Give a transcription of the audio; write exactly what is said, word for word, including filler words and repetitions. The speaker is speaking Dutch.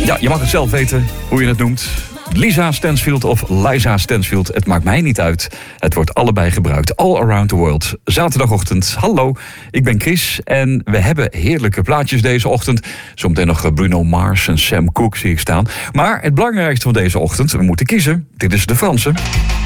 Ja, je mag het zelf weten hoe je het noemt. Lisa Stansfield of Liza Stansfield, het maakt mij niet uit. Het wordt allebei gebruikt, all around the world. Zaterdagochtend, hallo, ik ben Chris en we hebben heerlijke plaatjes deze ochtend. Zometeen nog Bruno Mars en Sam Cooke zie ik staan. Maar het belangrijkste van deze ochtend, we moeten kiezen. Dit is de Franse.